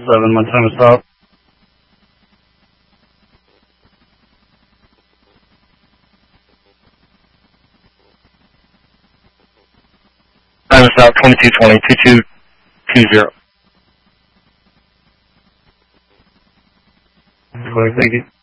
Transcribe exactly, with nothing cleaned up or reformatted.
seven, my time is stop. Time is stop, twenty-two twenty, two two two zero. Thank you.